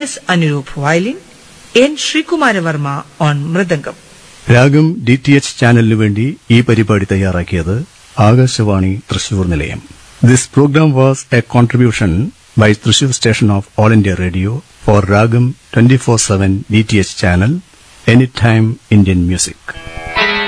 S. Anurup violin, N. Shrikumaravardhan on mridangam. രാഗം DTH ചാനലിനു വേണ്ടി ഈ പരിപാടി തയ്യാറാക്കിയത് ആകാശവാണി തൃശൂർ നിലയം. This program was a contribution by Thrissur station of All India Radio for Ragam 24/7 DTH channel, Anytime Indian Music.